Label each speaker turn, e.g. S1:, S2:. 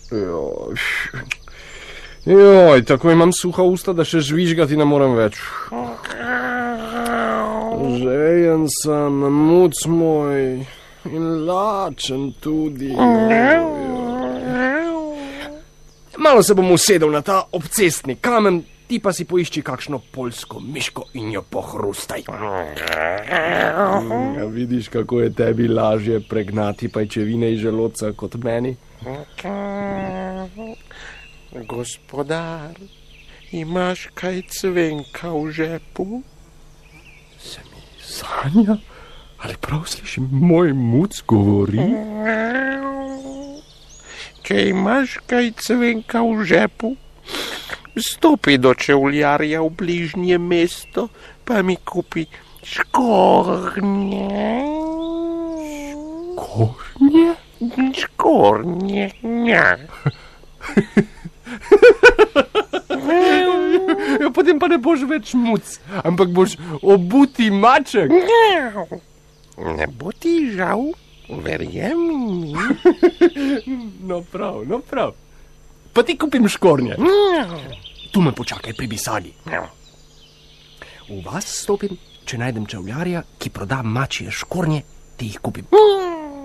S1: Joj, tako imam suha usta, da še žvižgati ne morem več. Žejen sem, muc moj, in lačen tudi. Malo se bom usedel na ta obcestni kamen, ti pa si poišči kakšno poljsko miško in jo pohrustaj. Vidiš, kako je tebi lažje pregnati pajčevine iz želodca kot meni?
S2: Gospodar, imaš kaj cvenka v žepu?
S1: Se mi sanja? Ali prav slišim, moj muc govori?
S2: Če imaš kaj cvenka v žepu, stopi do čevljarja v bližnje mesto, pa mi kupi škornje.
S1: Škornje?
S2: Škornje, ja.
S1: Potem pa ne boš več muc, ampak boš obuti maček.
S2: Ne bo ti žal, verjemi mi.
S1: No prav. Pa ti kupim škornje. Tu me počakaj pri bisadi. V vas stopim, če najdem čevljarja, ki proda mačje škornje, ti jih kupim.